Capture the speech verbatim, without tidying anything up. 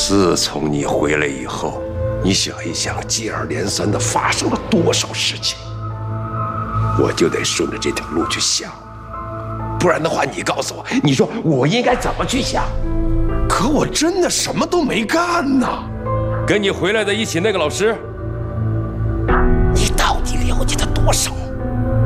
自从你回来以后，你想一想，接二连三的发生了多少事情，我就得顺着这条路去想。不然的话，你告诉我，你说我应该怎么去想？可我真的什么都没干呢。跟你回来的一起那个老师，你到底了解他多少？